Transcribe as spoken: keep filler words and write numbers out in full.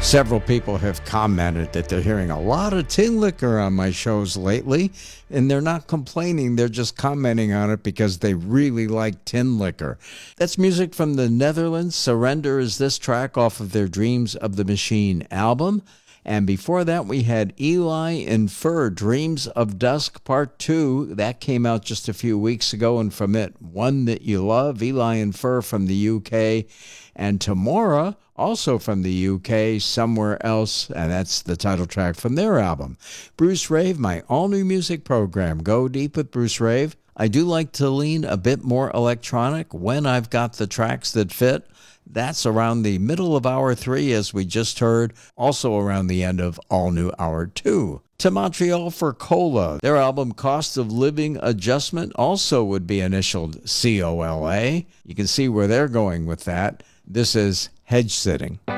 Several people have commented that they're hearing a lot of Tin Liquor on my shows lately, and they're not complaining, they're just commenting on it because they really like Tin Liquor. That's music from the Netherlands. Surrender is this track off of their Dreams of the Machine album. And before that, we had Eli and Fur, Dreams of Dusk Part two. That came out just a few weeks ago, and from it, One That You Love, Eli and Fur from the U K. And Tamora, also from the U K, Somewhere Else, and that's the title track from their album. Bruce Rave, my all-new music program. Go deep with Bruce Rave. I do like to lean a bit more electronic when I've got the tracks that fit. That's around the middle of Hour three, as we just heard, also around the end of All New Hour two. To Montreal for Cola. Their album Cost of Living Adjustment also would be initialed C O L A. You can see where they're going with that. This is Hedge Sitting.